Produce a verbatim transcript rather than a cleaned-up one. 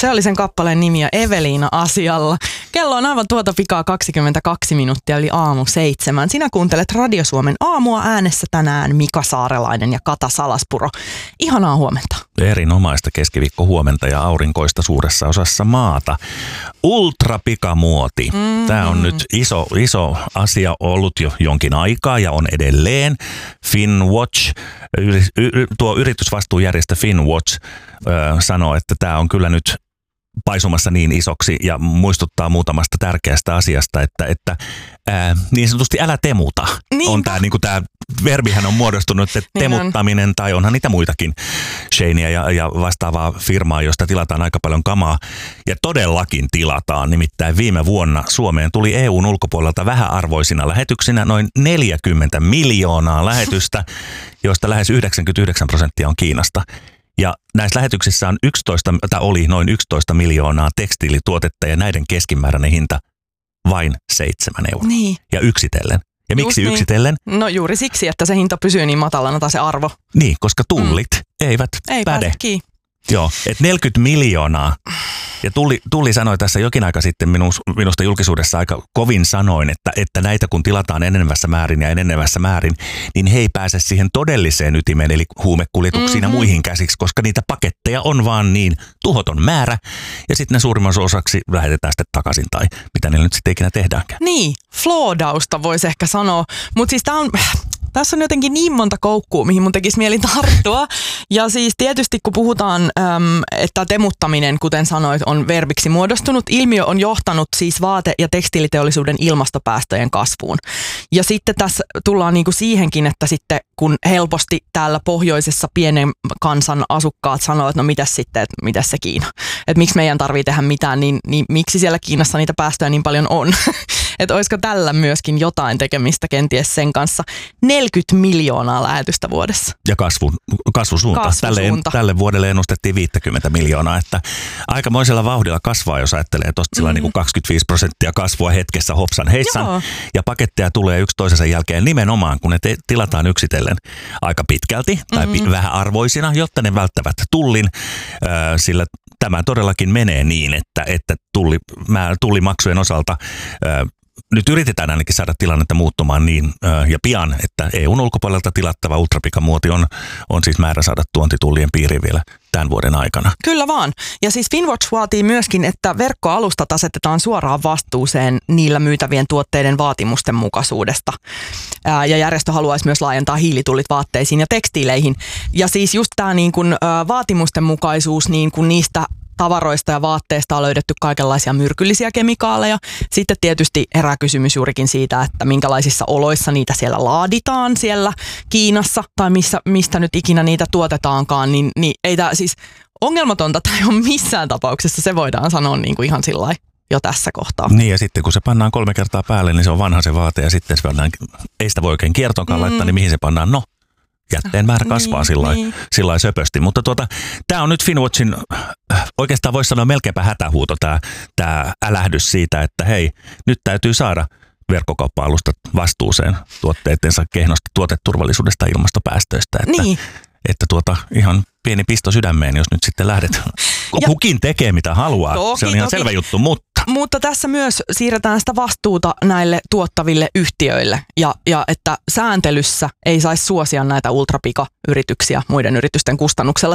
Se oli sen kappaleen nimi ja Eveliina asialla. Kello on aivan tuota pikaa kaksikymmentäkaksi minuuttia yli aamu seitsemän. Sinä kuuntelet Radio Suomen aamua, äänessä tänään Mika Saarelainen ja Kata Salaspuro. Ihanaa huomenta. Erinomaista keskiviikko huomenta ja aurinkoista suuressa osassa maata. Ultrapikamuoti. Mm-hmm. Tämä on nyt iso, iso asia ollut jo jonkin aikaa ja on edelleen. Finwatch, tuo yritysvastuujärjestö Finwatch sanoo, että tämä on kyllä nyt paisumassa niin isoksi ja muistuttaa muutamasta tärkeästä asiasta, että, että ää, niin sanotusti älä temuta. Niinpä. On tämä, niin kuin tämä verbihän on muodostunut, että niin temuttaminen on. Tai onhan niitä muitakin, Shanea ja, ja vastaavaa firmaa, josta tilataan aika paljon kamaa. Ja todellakin tilataan, nimittäin viime vuonna Suomeen tuli E U:n ulkopuolelta vähäarvoisina lähetyksinä noin neljäkymmentä miljoonaa lähetystä, joista lähes yhdeksänkymmentäyhdeksän prosenttia on Kiinasta. Ja näissä lähetyksissä on yksitoista, tai oli noin yksitoista miljoonaa tekstiilituotetta ja näiden keskimääräinen hinta vain seitsemän euroa. Niin. Ja yksitellen. Ja miksi Just yksitellen? Niin. No juuri siksi, että se hinta pysyy niin matalana tai se arvo. Niin, koska tullit mm. eivät Ei päde. Pääse Joo, että neljäkymmentä miljoonaa. Ja Tulli, Tulli sanoi tässä jokin aika sitten minus, minusta julkisuudessa aika kovin sanoin, että, että näitä kun tilataan enenevässä määrin ja enenevässä määrin, niin he ei pääse siihen todelliseen ytimeen, eli huumekuljetuksiin mm-hmm. ja muihin käsiksi, koska niitä paketteja on vaan niin tuhoton määrä. Ja sitten ne suurimman osaksi lähetetään sitten takaisin tai mitä niillä nyt sitten ikinä tehdäänkään. Niin, floodausta voisi ehkä sanoa, mutta siis tämä on... Tässä on jotenkin niin monta koukkua, mihin mun tekisi mieli tarttua. Ja siis tietysti kun puhutaan, äm, että temuttaminen, kuten sanoit, on verbiksi muodostunut, ilmiö on johtanut siis vaate- ja tekstiiliteollisuuden ilmastopäästöjen kasvuun. Ja sitten tässä tullaan niinku siihenkin, että sitten kun helposti täällä pohjoisessa pienen kansan asukkaat sanoo, että no mitäs sitten, että mitäs se Kiina. Että miksi meidän tarvii tehdä mitään, niin, niin miksi siellä Kiinassa niitä päästöjä niin paljon on. Että olisiko tällä myöskin jotain tekemistä kenties sen kanssa. neljäkymmentä miljoonaa lähetystä vuodessa. Ja kasvu, kasvusuunta. kasvusuunta. Tälle, tälle vuodelle ennustettiin viisikymmentä miljoonaa. Että aikamoisella vauhdilla kasvaa, jos ajattelee tuosta mm. niin kuin kaksikymmentäviisi prosenttia kasvua hetkessä hopsan heissan. Joo. Ja paketteja tulee yksi toisensa jälkeen nimenomaan, kun ne te- tilataan yksitellen aika pitkälti tai mm-hmm. vähän arvoisina, jotta ne välttävät tullin, äh, sillä tämä todellakin menee niin, että, että tulli, mä, tullimaksujen osalta äh, nyt yritetään ainakin saada tilannetta muuttumaan niin äh, ja pian, että E U:n ulkopuolelta tilattava ultrapikamuoti on, on siis määrä saada tuontitullien piiriin vielä tämän vuoden aikana. Kyllä vaan. Ja siis Finwatch vaatii myöskin, että verkkoalustat asetetaan suoraan vastuuseen niillä myytävien tuotteiden vaatimusten mukaisuudesta. Ää, ja järjestö haluaisi myös laajentaa hiilitullit vaatteisiin ja tekstiileihin. Ja siis just tämä niin kun, ä, vaatimusten mukaisuus, niin kun niistä tavaroista ja vaatteista on löydetty kaikenlaisia myrkyllisiä kemikaaleja. Sitten tietysti herää kysymys juurikin siitä, että minkälaisissa oloissa niitä siellä laaditaan siellä Kiinassa tai missä, mistä nyt ikinä niitä tuotetaankaan, niin, niin ei tämä siis ongelmatonta tai ei ole missään tapauksessa, se voidaan sanoa niin kuin ihan sillä jo tässä kohtaa. Niin ja sitten kun se pannaan kolme kertaa päälle, niin se on vanha se vaate ja sitten se pannaan, ei sitä voi oikein kiertoonkaan mm. laittaa, niin mihin se pannaan? No. Jätteen määrä kasvaa niin, sillä niin. lailla söpösti. Mutta tuota, tämä on nyt Finwatchin, oikeastaan voisi sanoa melkeinpä hätähuuto, tämä, tämä älähdys siitä, että hei, nyt täytyy saada verkkokauppa-alustat vastuuseen tuotteittensa kehnosta tuoteturvallisuudesta ja ilmastopäästöistä. Että, niin. että tuota, ihan pieni pisto sydämeen, jos nyt sitten lähdet. Kukin tekee mitä haluaa, toki, se on ihan toki. selvä juttu, mutta... Mutta tässä myös siirretään sitä vastuuta näille tuottaville yhtiöille ja, ja että sääntelyssä ei saisi suosia näitä ultrapikayrityksiä muiden yritysten kustannuksella.